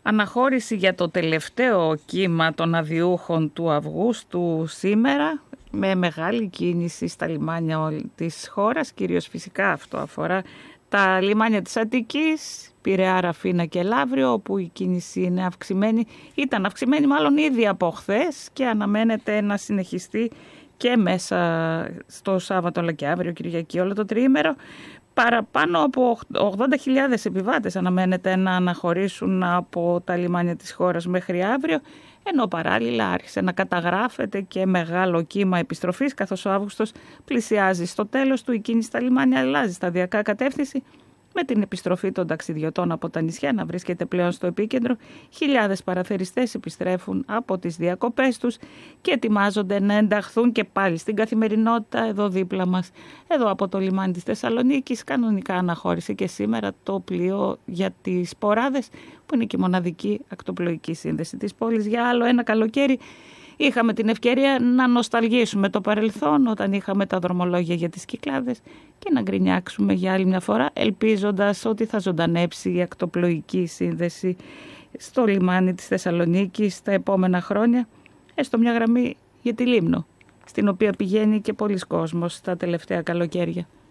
Αναχώρηση για το τελευταίο κύμα των αδιούχων του Αυγούστου σήμερα, με μεγάλη κίνηση στα λιμάνια της χώρας, κυρίως φυσικά αυτό αφορά τα λιμάνια της Αττικής, Πειραιά, Ραφίνα και Λαύριο, όπου η κίνηση είναι αυξημένη, ήταν αυξημένη μάλλον ήδη από χθες και αναμένεται να συνεχιστεί και μέσα στο Σάββατο αλλά και αύριο Κυριακή όλο το τριήμερο. Παραπάνω από 80.000 επιβάτες αναμένεται να αναχωρήσουν από τα λιμάνια της χώρας μέχρι αύριο, ενώ παράλληλα άρχισε να καταγράφεται και μεγάλο κύμα επιστροφής, καθώς ο Αύγουστος πλησιάζει στο τέλος του, η κίνηση στα λιμάνια αλλάζει σταδιακά κατεύθυνση, με την επιστροφή των ταξιδιωτών από τα νησιά να βρίσκεται πλέον στο επίκεντρο. Χιλιάδες παραθεριστές επιστρέφουν από τις διακοπές τους και ετοιμάζονται να ενταχθούν και πάλι στην καθημερινότητα εδώ δίπλα μας. Εδώ από το λιμάνι της Θεσσαλονίκης κανονικά αναχώρησε και σήμερα το πλοίο για τις Ποράδες, που είναι και η μοναδική ακτοπλοϊκή σύνδεση της πόλης. Για άλλο ένα καλοκαίρι είχαμε την ευκαιρία να νοσταλγήσουμε το παρελθόν όταν είχαμε τα δρομολόγια για τις Κυκλάδες και να γκρινιάξουμε για άλλη μια φορά, ελπίζοντας ότι θα ζωντανέψει η ακτοπλοϊκή σύνδεση στο λιμάνι της Θεσσαλονίκης τα επόμενα χρόνια, έστω μια γραμμή για τη Λίμνο, στην οποία πηγαίνει και πολλοί κόσμος τα τελευταία καλοκαίρια.